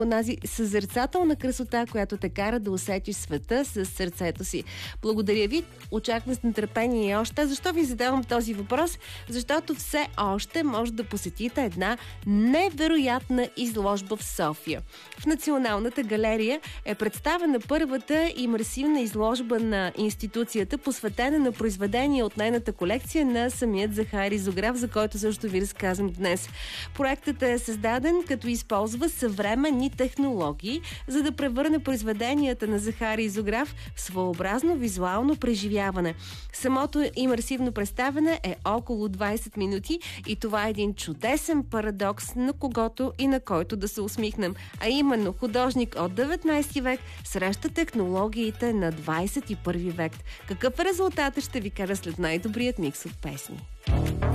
онази съзерцателна красота, която те кара да усетиш света с сърцето си. Благодаря ви. Очаквам с нетърпение още. Защо ви задавам този въпрос? Защото все още може да посетите една невероятна изложба в София. В Националната галерия е представена първата имерсивна изложба на институцията, посветена на произведения от нейната колекция на самият Захари Ризограф, за който също ви разказвам днес. Проектът е създаден като използва съвременни технологии, за да превърне произведенията на Захари Ризограф в своеобразно визуално преживяване. Самото имерсивно представяне е около 20 минути и това е един чудесен парадокс, на когото и на който да се усмихнем. А именно, художник от 19 век среща технологиите на 21 век. Какъв е резултатът, ще ви кажа след най-добрият микс от песни.